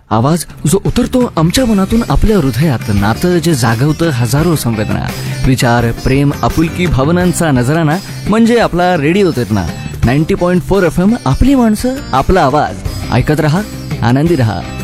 आवाज जो उतरतो आमच्या मनातून आपल्या हृदयात, नातं जे जागवतं हजारो संवेदना, विचार, प्रेम, आपुलकी, भावनांचा नजराना म्हणजे आपला रेडिओ चेतना 90.4 FM. आपली माणसं, आपला आवाज. ऐकत रहा, आनंदी रहा.